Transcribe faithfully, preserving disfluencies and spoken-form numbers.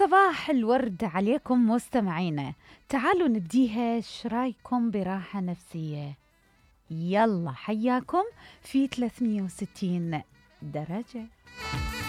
صباح الورد عليكم مستمعينا. تعالوا نديها ايش رايكم براحة نفسية. يلا حياكم في ثلاثمية وستين درجة.